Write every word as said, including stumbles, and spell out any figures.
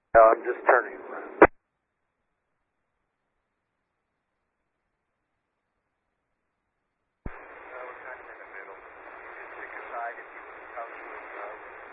Uh, I'm just turning. Uh, we're kind of in the middle. You can pick a side if you